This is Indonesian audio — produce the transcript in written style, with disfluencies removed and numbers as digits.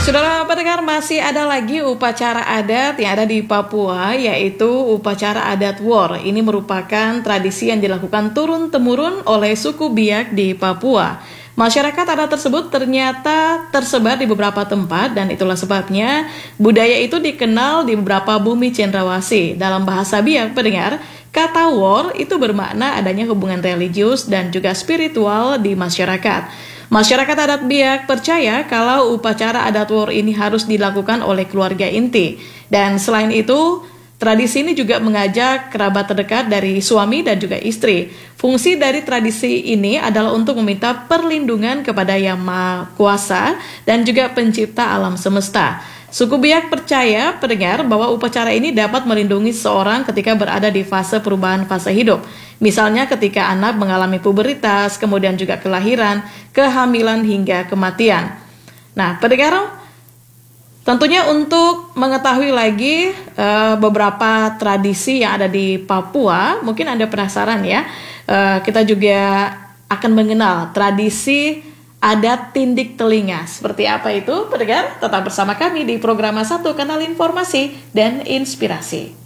Saudara pendengar, masih ada lagi upacara adat yang ada di Papua, yaitu upacara adat Wor. Ini merupakan tradisi yang dilakukan turun-temurun oleh suku Biak di Papua. Masyarakat adat tersebut ternyata tersebar di beberapa tempat, dan itulah sebabnya budaya itu dikenal di beberapa bumi cendrawasih. Dalam bahasa Biak, pendengar, kata Wor itu bermakna adanya hubungan religius dan juga spiritual di masyarakat. Masyarakat adat Biak percaya kalau upacara adat Wor ini harus dilakukan oleh keluarga inti. Dan selain itu, tradisi ini juga mengajak kerabat terdekat dari suami dan juga istri. Fungsi dari tradisi ini adalah untuk meminta perlindungan kepada Yang Maha Kuasa dan juga pencipta alam semesta. Suku Biak percaya, pendengar, bahwa upacara ini dapat melindungi seorang ketika berada di fase perubahan fase hidup. Misalnya ketika anak mengalami puberitas, kemudian juga kelahiran, kehamilan hingga kematian. Nah, pendengar, tentunya untuk mengetahui lagi beberapa tradisi yang ada di Papua, mungkin Anda penasaran ya, kita juga akan mengenal tradisi adat tindik telinga. Seperti apa itu, pendengar? Tetap bersama kami di program 1 Kanal Informasi dan Inspirasi.